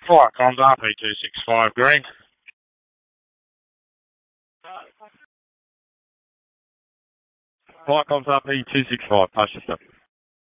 Flight comes up, E265 green. Flight comes up, E265, pass yourself.